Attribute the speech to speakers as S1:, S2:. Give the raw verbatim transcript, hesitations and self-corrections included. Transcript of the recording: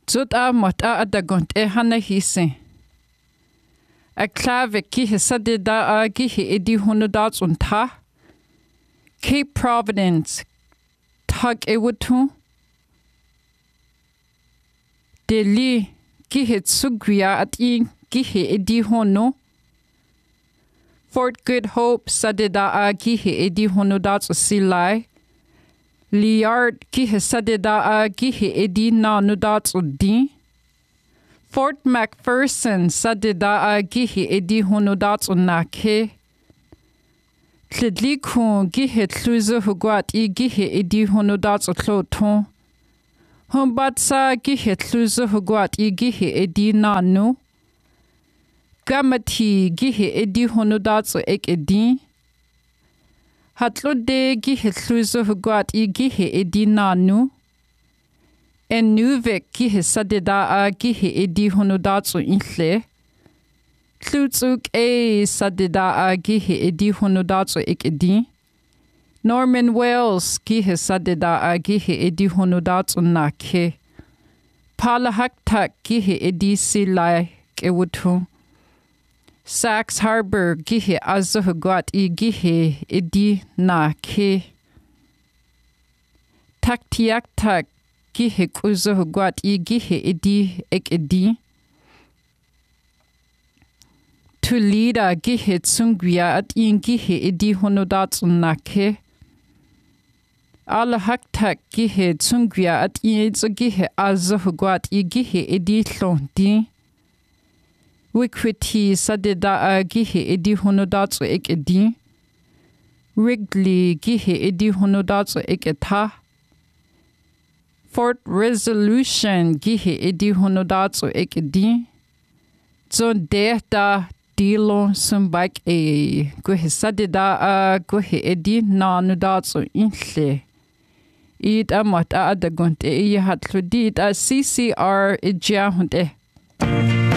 S1: Zut a mot a adagont e hana hise. A clave gihe sadida a gihe edi hunudats und ta. Cape Providence tag ewutu. Deli gihe tsugria at i gihe edi hono. Fort Good Hope sadida a gihe edi hunudats usilai. Liard gihe sadida a gihe edi na nudats uddi. Fort McPherson sadida a gihe edi hunudats unake. Tlidlikun gihe tluze hugwat i gihe edi hunudats utloton. Humbatsa gihe tluze hugwat i gihe edi nanu. Gamati gihe edi hunudats ek edi. Hatlode gihe tluze hugwat i gihe edi nanu. En nuvek gihe sadida a gihe edi hunudats inhle. Tlutzuk e sadida a gihe edi hunudats ek edi. Norman Wales gihe sadida a gihe edi hunudats nake. Palahaktak gihe edi silai kewutu. Sax Harbor gihe azuhugwat i gihe edi na ke. Taktiaktak gihe kuzuhugwat i gihe edi ek edi. Tulida gihe tsungwia at i gihe edi hunudats nake. Alahaktak gihe tsungwia at i gihe azuhugwat i gihe edi tlonti. Wikwiti sadida a gihe edi hunudats ek edi. Wrigley gihe edi hunudats ek eta. Fort Resolution gihe edi hunudats ek edi. Zon dehta dilo sumbak e guhe sadida a guhe edi na nudats inhle. Id amat a adagunt e i hatludid a C C R ijahunte.